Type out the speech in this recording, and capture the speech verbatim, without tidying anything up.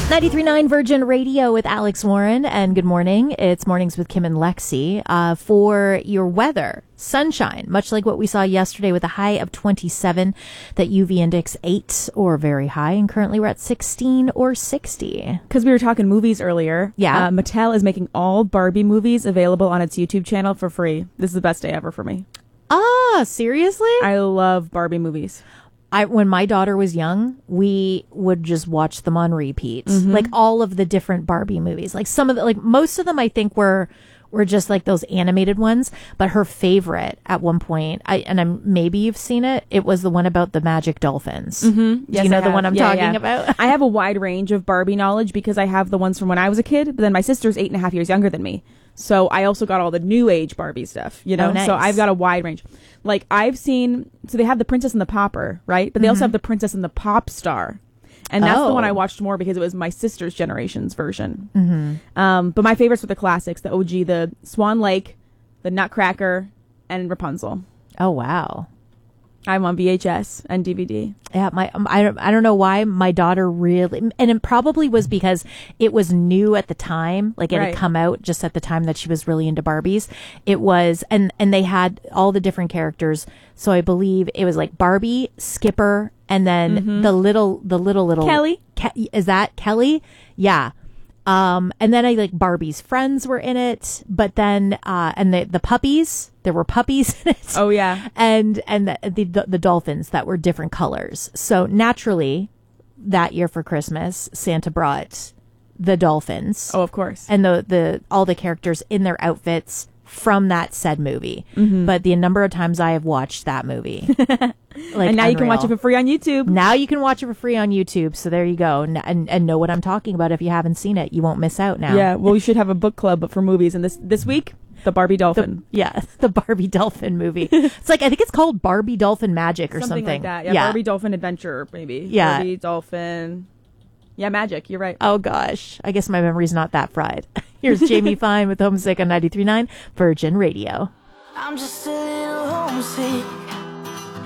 ninety-three point nine Virgin Radio with Alex Warren, and good morning. It's Mornings with Kim and Lexi. Uh, for your weather, sunshine, much like what we saw yesterday with a high of twenty-seven, that U V index eight or very high, and currently we're at sixteen or sixty. Because we were talking movies earlier. Yeah. Uh, Mattel is making all Barbie movies available on its YouTube channel for free. This is the best day ever for me. Ah, seriously? I love Barbie movies. I, when my daughter was young, we would just watch them on repeat, Mm-hmm. like all of the different Barbie movies. Like some of the, like most of them, I think were were just like those animated ones. But her favorite at one point, I and I'm maybe you've seen it. It was the one about the magic dolphins. Mm-hmm. Do Yes, you know I the have. one I'm Yeah, talking yeah. about? I have a wide range of Barbie knowledge because I have the ones from when I was a kid, but then my sister's eight and a half years younger than me. So I also got all the new age Barbie stuff, you know? Oh, nice. So I've got a wide range. Like I've seen, so they have the Princess and the Pauper, right? But they also have the Princess and the Pop Star. And that's Oh. the one I watched more because it was my sister's generation's version. Mm-hmm. Um, but my favorites were the classics, the O G, the Swan Lake, the Nutcracker, and Rapunzel. Oh wow. I'm on V H S and D V D. Yeah, my um, I don't I don't know why my daughter really, and it probably was because it was new at the time, like it Right. had come out just at the time that she was really into Barbies. It was, and and they had all the different characters. So I believe it was like Barbie, Skipper, and then the little the little little Kelly. Ke- is that Kelly? Yeah. Um, and then I like Barbie's friends were in it, but then uh, and the the puppies, there were puppies in it. Oh, yeah. and and the, the the dolphins that were different colors. So naturally, that year for Christmas, Santa brought the dolphins Oh, of course. and the the all the characters in their outfits from that said movie. Mm-hmm. But the number of times I have watched that movie, like and now you can watch it unreal. for free on YouTube. Now you can watch it for free on YouTube. So there you go, and, and and know what I'm talking about. If you haven't seen it, you won't miss out now. Yeah, well, we should have a book club for movies. And this this week, the Barbie Dolphin. Yeah, the Barbie Dolphin movie. It's like, I think it's called Barbie Dolphin Magic or something. like that. Yeah, Barbie Dolphin Adventure, maybe. Yeah. Barbie Dolphin. Yeah, Magic. You're right. Oh gosh, I guess my memory's not that fried. Here's Jamie Fine with Homesick on ninety-three point nine Virgin Radio. I'm just a little homesick.